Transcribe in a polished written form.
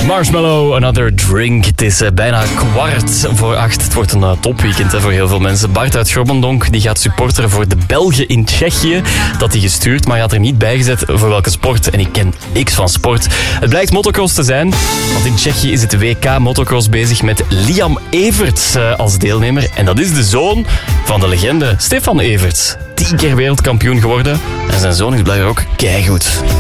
Marshmallow, Another Drink. Het is bijna 7:15. Het wordt een topweekend voor heel veel mensen. Bart uit Grobbendonk die gaat supporteren voor de Belgen in Tsjechië. Dat hij gestuurd, maar hij had er niet bij gezet voor welke sport. En ik ken niks van sport. Het blijkt motocross te zijn, want in Tsjechië is het WK motocross bezig met Liam Everts als deelnemer. En dat is de zoon van de legende Stefan Everts. 10 keer wereldkampioen geworden. En zijn zoon is blijkbaar ook keigoed.